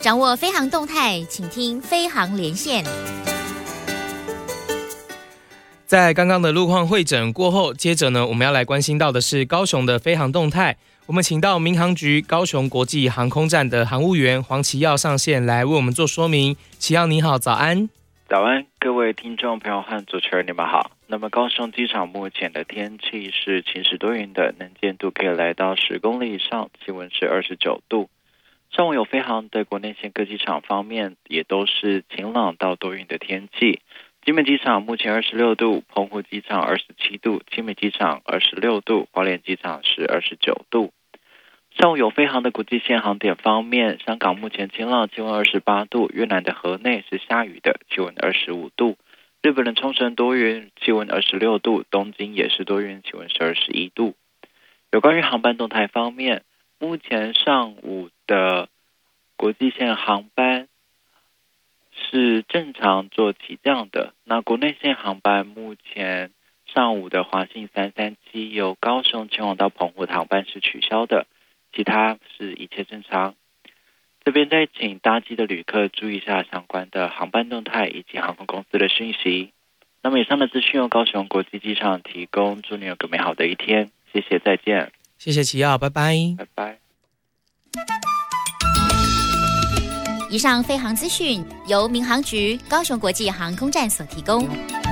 掌握飞航动态，请听飞航连线。 在刚刚的路况会诊过后，接着呢，我们要来关心到的是高雄的飞航动态。我们请到民航局高雄国际航空站的航务员黄奇耀上线来为我们做说明。奇耀你好，早安。 早安，各位听众朋友和主持人，你们好。那么高雄机场目前的天气是晴时多云的，能见度可以来到10公里以上，气温是29度。上午有飞航的国内线各机场方面也都是晴朗到多云的天气。金门机场目前26度，澎湖机场27度，青美机场26度，花莲机场是29度。上午有飞航的国际线航点方面，香港目前晴朗，气温28度；越南的河内是下雨的，气温25度；日本的冲绳多云，气温26度；东京也是多云，气温是21度。有关于航班动态方面，目前上午的国际线航班是正常做起降的。那国内线航班目前上午的华信337由高雄前往到澎湖的航班是取消的，其他是一切正常。这边再请搭机的旅客注意一下相关的航班动态以及航空公司的讯息。那么以上的资讯由高雄国际机场提供，祝你有个美好的一天，谢谢，再见。 谢谢奇耀，拜拜。 拜拜。 以上飞航资讯由民航局高雄国际航空站所提供。